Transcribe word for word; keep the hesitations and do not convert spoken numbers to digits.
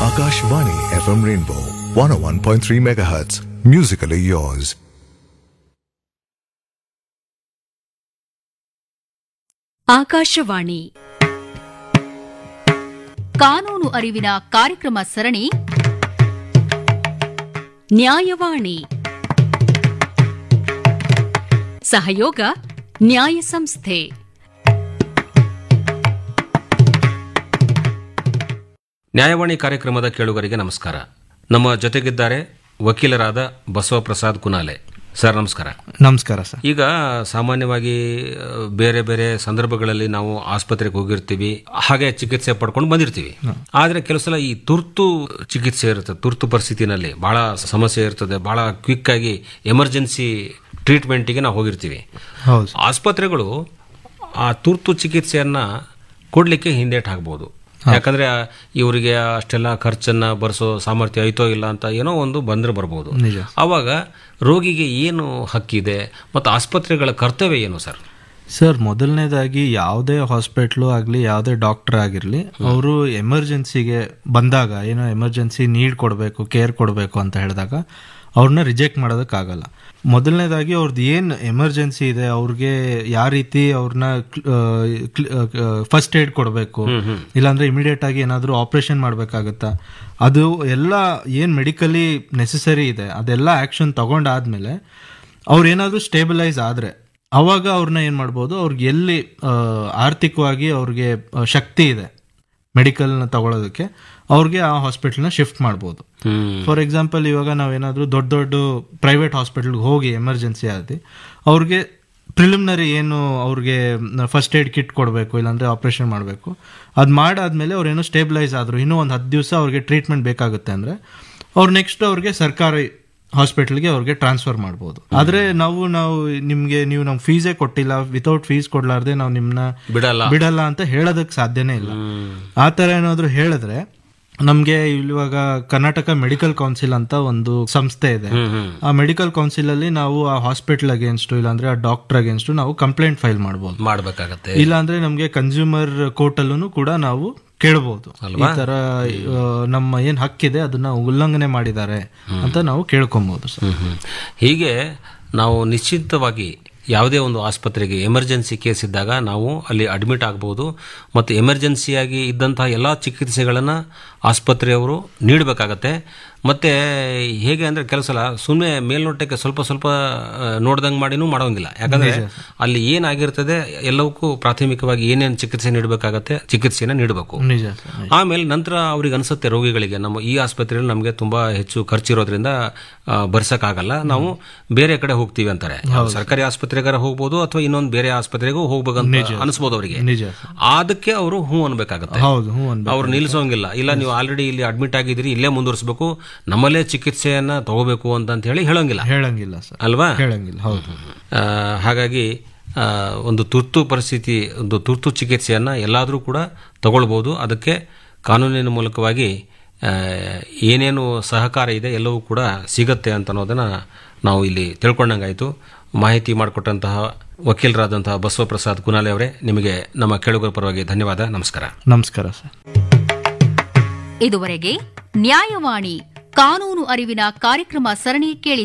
Akashvani F M Rainbow one oh one point three megahertz. Musically yours. Akashvani ಕಾನೂನು ಅರಿವಿನ ಕಾರ್ಯಕ್ರಮ ಸರಣಿ ನ್ಯಾಯವಾಣಿ. ಸಹಯೋಗ ನ್ಯಾಯ ಸಂಸ್ಥೆ. ನ್ಯಾಯವಾಣಿ ಕಾರ್ಯಕ್ರಮದ ಕೇಳುಗರಿಗೆ ನಮಸ್ಕಾರ. ನಮ್ಮ ಜೊತೆಗಿದ್ದಾರೆ ವಕೀಲರಾದ ಬಸವಪ್ರಸಾದ್ ಕುನಾಲೆ. ಸರ್ ನಮಸ್ಕಾರ. ನಮಸ್ಕಾರ ಸರ್. ಈಗ ಸಾಮಾನ್ಯವಾಗಿ ಬೇರೆ ಬೇರೆ ಸಂದರ್ಭಗಳಲ್ಲಿ ನಾವು ಆಸ್ಪತ್ರೆಗೆ ಹೋಗಿರ್ತೀವಿ, ಹಾಗೆ ಚಿಕಿತ್ಸೆ ಪಡ್ಕೊಂಡು ಬಂದಿರ್ತೀವಿ. ಆದ್ರೆ ಕೆಲವು ಸಲ ಈ ತುರ್ತು ಚಿಕಿತ್ಸೆ ಇರುತ್ತೆ, ತುರ್ತು ಪರಿಸ್ಥಿತಿನಲ್ಲಿ ಬಹಳ ಸಮಸ್ಯೆ ಇರ್ತದೆ, ಬಹಳ ಕ್ವಿಕ್ ಆಗಿ ಎಮರ್ಜೆನ್ಸಿ ಟ್ರೀಟ್ಮೆಂಟ್ಗೆ ನಾವು ಹೋಗಿರ್ತೀವಿ. ಆಸ್ಪತ್ರೆಗಳು ಆ ತುರ್ತು ಚಿಕಿತ್ಸೆಯನ್ನ ಕೊಡ್ಲಿಕ್ಕೆ ಹಿಂದೇಟ್ ಹಾಕ್ಬಹುದು. ಯಾಕಂದ್ರೆ ಇವರಿಗೆ ಅಷ್ಟೆಲ್ಲ ಖರ್ಚನ್ನ ಭರಿಸೋ ಸಾಮರ್ಥ್ಯ ಐತೋ ಇಲ್ಲ ಅಂತ ಏನೋ ಒಂದು ಬಂದ್ರೆ ಬರಬಹುದು. ಅವಾಗ ರೋಗಿಗೆ ಏನು ಹಕ್ಕಿದೆ ಮತ್ತು ಆಸ್ಪತ್ರೆಗಳ ಕರ್ತವ್ಯ ಏನು ಸರ್? ಸರ್, ಮೊದಲನೇದಾಗಿ ಯಾವುದೇ ಹಾಸ್ಪಿಟ್ಲು ಆಗಲಿ ಯಾವುದೇ ಡಾಕ್ಟರ್ ಆಗಿರಲಿ, ಅವರು ಎಮರ್ಜೆನ್ಸಿಗೆ ಬಂದಾಗ ಏನೋ ಎಮರ್ಜೆನ್ಸಿ ನೀಡ್ ಕೊಡಬೇಕು, ಕೇರ್ ಕೊಡಬೇಕು ಅಂತ ಹೇಳಿದಾಗ ಅವ್ರನ್ನ ರಿಜೆಕ್ಟ್ ಮಾಡೋದಕ್ಕಾಗಲ್ಲ. ಮೊದಲನೇದಾಗಿ ಅವ್ರದ್ದು ಏನು ಎಮರ್ಜೆನ್ಸಿ ಇದೆ, ಅವ್ರಿಗೆ ಯಾವ ರೀತಿ ಅವ್ರನ್ನ ಫಸ್ಟ್ ಏಡ್ ಕೊಡಬೇಕು, ಇಲ್ಲಾಂದ್ರೆ ಇಮಿಡಿಯೇಟ್ ಆಗಿ ಏನಾದರೂ ಆಪರೇಷನ್ ಮಾಡಬೇಕಾಗತ್ತಾ, ಅದು ಎಲ್ಲ ಏನು ಮೆಡಿಕಲಿ ನೆಸೆಸರಿ ಇದೆ ಅದೆಲ್ಲ ಆ್ಯಕ್ಷನ್ ತಗೊಂಡಾದ್ಮೇಲೆ ಅವ್ರೇನಾದರೂ ಸ್ಟೇಬಿಲೈಸ್ ಆದರೆ ಅವಾಗ ಅವ್ರನ್ನ ಏನು ಮಾಡ್ಬೋದು, ಅವ್ರಿಗೆ ಎಲ್ಲಿ ಆರ್ಥಿಕವಾಗಿ ಅವ್ರಿಗೆ ಶಕ್ತಿ ಇದೆ ಮೆಡಿಕಲ್ನ ತಗೊಳ್ಳೋದಕ್ಕೆ, ಅವ್ರಿಗೆ ಆ ಹಾಸ್ಪಿಟಲ್ನ ಶಿಫ್ಟ್ ಮಾಡ್ಬೋದು. ಫಾರ್ ಎಕ್ಸಾಂಪಲ್, ಇವಾಗ ನಾವೇನಾದರೂ ದೊಡ್ಡ ದೊಡ್ಡ ಪ್ರೈವೇಟ್ ಹಾಸ್ಪಿಟಲ್ಗೆ ಹೋಗಿ ಎಮರ್ಜೆನ್ಸಿ ಆಗಿ ಅವ್ರಿಗೆ ಪ್ರಿಲಿಮಿನರಿ ಏನು ಅವ್ರಿಗೆ ಫಸ್ಟ್ ಏಡ್ ಕಿಟ್ ಕೊಡಬೇಕು, ಇಲ್ಲಾಂದರೆ ಆಪ್ರೇಷನ್ ಮಾಡಬೇಕು, ಅದು ಮಾಡಾದ್ಮೇಲೆ ಅವ್ರೇನೋ ಸ್ಟೇಬಿಲೈಸ್ ಆದರು, ಇನ್ನೂ ಒಂದು ಹತ್ತು ದಿವಸ ಅವ್ರಿಗೆ ಟ್ರೀಟ್ಮೆಂಟ್ ಬೇಕಾಗುತ್ತೆ ಅಂದರೆ ಅವ್ರು ನೆಕ್ಸ್ಟ್ ಅವ್ರಿಗೆ ಸರ್ಕಾರಿ ಹಾಸ್ಪಿಟಲ್ಗೆ ಅವ್ರಿಗೆ ಟ್ರಾನ್ಸ್ಫರ್ ಮಾಡ್ಬೋದು. ಆದ್ರೆ ನಾವು ನಾವು ನಿಮ್ಗೆ ನೀವು ನಮ್ಗೆ ಫೀಸೇ ಕೊಟ್ಟಿಲ್ಲ, ವಿತೌಟ್ ಫೀಸ್ ಕೊಡ್ಲಾರ್ದೆ ನಾವು ನಿಮ್ನ ಬಿಡಲ್ಲ ಬಿಡಲ್ಲ ಅಂತ ಹೇಳೋದಕ್ಕೆ ಸಾಧ್ಯನೇ ಇಲ್ಲ. ಆ ತರ ಏನಾದ್ರು ಹೇಳಿದ್ರೆ ನಮ್ಗೆ ಇವಾಗ ಕರ್ನಾಟಕ ಮೆಡಿಕಲ್ ಕೌನ್ಸಿಲ್ ಅಂತ ಒಂದು ಸಂಸ್ಥೆ ಇದೆ. ಆ ಮೆಡಿಕಲ್ ಕೌನ್ಸಿಲ್ ಅಲ್ಲಿ ನಾವು ಆ ಹಾಸ್ಪಿಟಲ್ ಅಗೇನ್ಸ್ಟ್ ಇಲ್ಲಾಂದ್ರೆ ಆ ಡಾಕ್ಟರ್ ಅಗೇನ್ಸ್ಟ್ ನಾವು ಕಂಪ್ಲೇಂಟ್ ಫೈಲ್ ಮಾಡಬಹುದು, ಮಾಡಬೇಕಾಗತ್ತೆ. ಇಲ್ಲಾಂದ್ರೆ ನಮ್ಗೆ ಕನ್ಸ್ಯೂಮರ್ ಕೋರ್ಟ್ ಅಲ್ಲೂ ಕೂಡ ನಾವು ಕೇಳಬಹುದು, ಈ ತರ ನಮ್ಮ ಏನ್ ಹಕ್ಕಿದೆ ಅದನ್ನ ಉಲ್ಲಂಘನೆ ಮಾಡಿದ್ದಾರೆ ಅಂತ ನಾವು ಕೇಳ್ಕೊಬಹುದು. ಹೀಗೆ ನಾವು ನಿಶ್ಚಿತವಾಗಿ ಯಾವುದೇ ಒಂದು ಆಸ್ಪತ್ರೆಗೆ ಎಮರ್ಜೆನ್ಸಿ ಕೇಸ್ ಇದ್ದಾಗ ನಾವು ಅಲ್ಲಿ ಅಡ್ಮಿಟ್ ಆಗಬಹುದು ಮತ್ತು ಎಮರ್ಜೆನ್ಸಿಯಾಗಿ ಇದ್ದಂತಹ ಎಲ್ಲ ಚಿಕಿತ್ಸೆಗಳನ್ನು ಆಸ್ಪತ್ರೆಯವರು ನೀಡಬೇಕಾಗತ್ತೆ. ಮತ್ತೆ ಹೇಗೆ ಅಂದರೆ ಕೆಲವು ಸಲ ಸುಮ್ಮನೆ ಮೇಲ್ನೋಟಕ್ಕೆ ಸ್ವಲ್ಪ ಸ್ವಲ್ಪ ನೋಡ್ದಂಗೆ ಮಾಡಿನೂ ಮಾಡೋಂಗಿಲ್ಲ. ಯಾಕಂದರೆ ಅಲ್ಲಿ ಏನಾಗಿರ್ತದೆ ಎಲ್ಲವಕ್ಕೂ ಪ್ರಾಥಮಿಕವಾಗಿ ಏನೇನು ಚಿಕಿತ್ಸೆ ನೀಡಬೇಕಾಗತ್ತೆ ಚಿಕಿತ್ಸೆನ ನೀಡಬೇಕು. ಆಮೇಲೆ ನಂತರ ಅವ್ರಿಗೆ ಅನಿಸುತ್ತೆ ರೋಗಿಗಳಿಗೆ ನಮ್ಮ ಈ ಆಸ್ಪತ್ರೆಯಲ್ಲಿ ನಮಗೆ ತುಂಬ ಹೆಚ್ಚು ಖರ್ಚಿರೋದ್ರಿಂದ ಭರಿಸೋಕ್ಕಾಗಲ್ಲ, ನಾವು ಬೇರೆ ಕಡೆ ಹೋಗ್ತೀವಿ ಅಂತಾರೆ. ಸರ್ಕಾರಿ ಆಸ್ಪತ್ರೆಗಾರ ಹೋಗ್ಬೋದು ಅಥವಾ ಇನ್ನೊಂದು ಬೇರೆ ಆಸ್ಪತ್ರೆಗೂ ಹೋಗ್ಬೇಕಂತ ಅನಿಸ್ಬೋದು ಅವರಿಗೆ. ಅದಕ್ಕೆ ಅವರು ಹ್ಞೂ ಅನ್ಬೇಕಾಗತ್ತೆ, ಅವ್ರು ನಿಲ್ಲಿಸೋಂಗಿಲ್ಲ. ಇಲ್ಲ ನೀವು ಆಲ್ರೆಡಿ ಇಲ್ಲಿ ಅಡ್ಮಿಟ್ ಆಗಿದ್ದೀರಿ, ಇಲ್ಲೇ ಮುಂದುವರಿಸಬೇಕು, ನಮ್ಮಲ್ಲೇ ಚಿಕಿತ್ಸೆಯನ್ನ ತಗೋಬೇಕು ಅಂತ ಹೇಳಿ ಹೇಳೋಂಗಿಲ್ಲ ಹೇಳಂಗಿಲ್ಲ ಅಲ್ವಾ? ಹೇಳಂಗಿಲ್ಲ. ಹೌದು. ಹಾಗಾಗಿ ಒಂದು ತುರ್ತು ಪರಿಸ್ಥಿತಿ, ಒಂದು ತುರ್ತು ಚಿಕಿತ್ಸೆಯನ್ನ ಎಲ್ಲಾದರೂ ಕೂಡ ತಗೊಳ್ಬಹುದು. ಅದಕ್ಕೆ ಕಾನೂನಿನ ಮೂಲಕವಾಗಿ ಏನೇನು ಸಹಕಾರ ಇದೆ ಎಲ್ಲವೂ ಕೂಡ ಸಿಗತ್ತೆ ಅಂತ ಅನ್ನೋದನ್ನ ನಾವು ಇಲ್ಲಿ ತಿಳ್ಕೊಂಡಂಗಾಯ್ತು. ಮಾಹಿತಿ ಮಾಡಿಕೊಟ್ಟಂತಹ ವಕೀಲರಾದಂತಹ ಬಸವಪ್ರಸಾದ್ ಕುನಾಲೆ ಅವರೇ, ನಿಮಗೆ ನಮ್ಮ ಕೇಳುಗರ ಪರವಾಗಿ ಧನ್ಯವಾದ. ನಮಸ್ಕಾರ. ನಮಸ್ಕಾರ ಸರ್. ಇದುವರೆಗೆ ನ್ಯಾಯವಾಣಿ ಕಾನೂನು ಅರಿವಿನ ಕಾರ್ಯಕ್ರಮ ಸರಣಿ ಕೇಳಿ